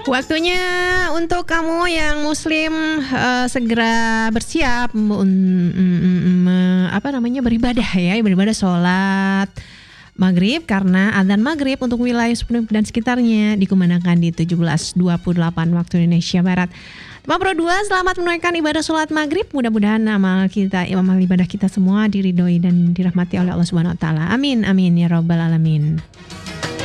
Waktunya untuk kamu yang muslim segera bersiap beribadah ya, beribadah sholat maghrib, karena adzan maghrib untuk wilayah Sumeneb dan sekitarnya dikumandangkan di 17.28 waktu Indonesia Barat. Teman Pro 2, selamat menunaikan ibadah sholat maghrib. Mudah-mudahan amal ibadah kita semua diridhoi dan dirahmati oleh Allah Subhanahu Wa Taala. Amin, amin ya robbal alamin.